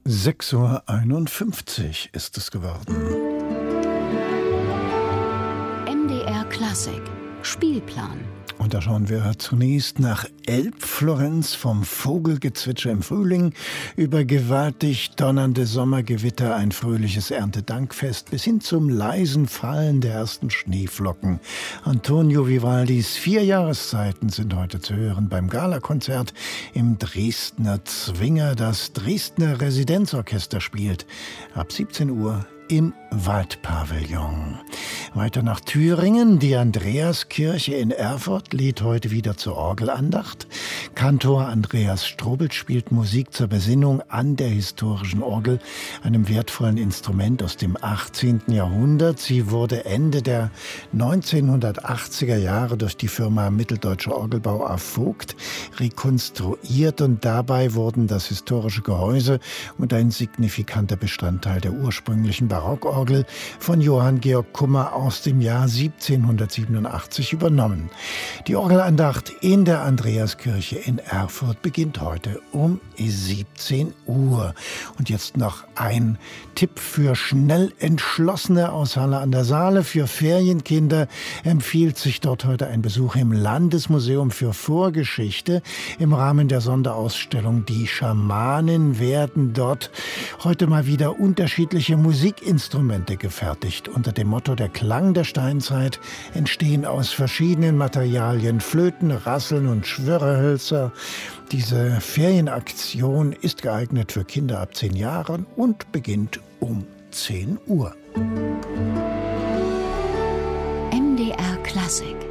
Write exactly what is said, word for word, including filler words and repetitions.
sechs Uhr einundfünfzig ist es geworden. M D R Klassik Spielplan. Und da schauen wir zunächst nach Elbflorenz, vom Vogelgezwitscher im Frühling über gewaltig donnernde Sommergewitter, ein fröhliches Erntedankfest bis hin zum leisen Fallen der ersten Schneeflocken. Antonio Vivaldis Vier Jahreszeiten sind heute zu hören beim Galakonzert im Dresdner Zwinger. Das Dresdner Residenzorchester spielt ab siebzehn Uhr im Waldpavillon. Weiter nach Thüringen. Die Andreaskirche in Erfurt lädt heute wieder zur Orgelandacht. Kantor Andreas Strobel spielt Musik zur Besinnung an der historischen Orgel, einem wertvollen Instrument aus dem achtzehnten Jahrhundert. Sie wurde Ende der neunzehnhundertachtziger Jahre durch die Firma Mitteldeutscher Orgelbau A. Vogt rekonstruiert, und dabei wurden das historische Gehäuse und ein signifikanter Bestandteil der ursprünglichen Barockorgel von Johann Georg Kummer aus dem Jahr siebzehnhundertsiebenundachtzig übernommen. Die Orgelandacht in der Andreaskirche in Erfurt beginnt heute um siebzehn Uhr. Und jetzt noch ein Tipp für schnell Entschlossene aus Halle an der Saale. Für Ferienkinder empfiehlt sich dort heute ein Besuch im Landesmuseum für Vorgeschichte. Im Rahmen der Sonderausstellung Die Schamanen werden dort heute mal wieder unterschiedliche Musikinstrumente gefertigt. Unter dem Motto Der Klang der Steinzeit entstehen aus verschiedenen Materialien Flöten, Rasseln und Schwirrhölzer. Diese Ferienaktion ist geeignet für Kinder ab zehn Jahren und beginnt um zehn Uhr. M D R Klassik.